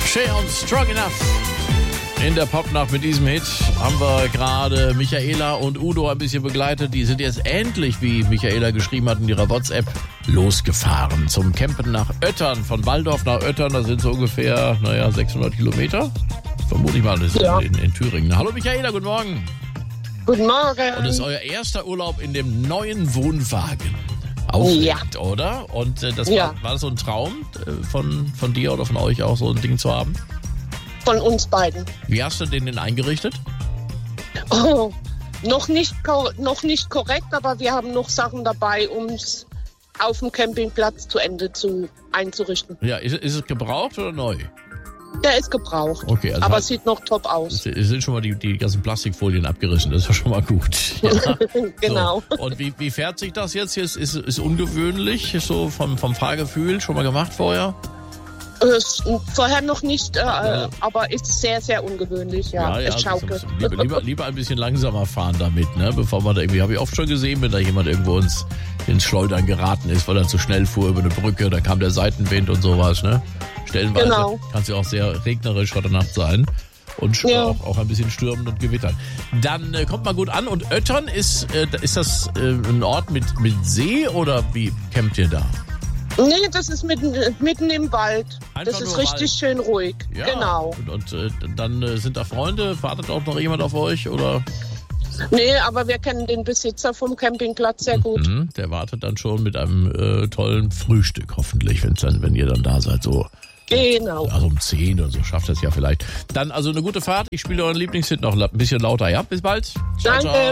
Cher und Strong Enough. In der Popnacht mit diesem Hit haben wir gerade Michaela und Udo ein bisschen begleitet. Die sind jetzt endlich, wie Michaela geschrieben hat in ihrer WhatsApp, losgefahren zum Campen nach Öttern. Von Walldorf nach Öttern, das sind so ungefähr, 600 Kilometer. Vermute ich mal, das ist in Thüringen. Hallo Michaela, guten Morgen. Guten Morgen. Und das ist euer erster Urlaub in dem neuen Wohnwagen. Aufregend, oder? Und war das so ein Traum von dir oder von euch auch, so ein Ding zu haben? Von uns beiden. Wie hast du den denn eingerichtet? Oh, noch nicht korrekt, aber wir haben noch Sachen dabei, um es auf dem Campingplatz zu Ende einzurichten. Ja, ist es gebraucht oder neu? Der ist gebraucht, okay, also aber sieht noch top aus. Es sind schon mal die ganzen Plastikfolien abgerissen, das ist ja schon mal gut. Ja. Genau. So. Und wie fährt sich das jetzt? Ist ungewöhnlich, so vom Fahrgefühl, schon mal gemacht vorher? Vorher noch nicht, aber ist sehr, sehr ungewöhnlich, Es schaukelt. Lieber ein bisschen langsamer fahren damit, ne? Bevor man da irgendwie, habe ich oft schon gesehen, wenn da jemand irgendwo ins Schleudern geraten ist, weil er zu schnell fuhr über eine Brücke, da kam der Seitenwind und sowas, ne? Stellenweise kann es ja auch sehr regnerisch heute Nacht sein und auch ein bisschen stürmend und gewittern. Dann kommt man gut an und Öttern, ist das ein Ort mit See oder wie campt ihr da? Nee, das ist mitten im Wald. Einfach das ist richtig schön ruhig. Ja, genau. Und dann sind da Freunde, wartet auch noch jemand auf euch, oder? Nee, aber wir kennen den Besitzer vom Campingplatz sehr gut. Der wartet dann schon mit einem tollen Frühstück, hoffentlich, wenn ihr dann da seid, so. Genau. Also um 10 oder so, schafft das ja vielleicht. Dann also eine gute Fahrt. Ich spiele euren Lieblingshit noch ein bisschen lauter, ja? Bis bald. Ciao, Danke. ciao.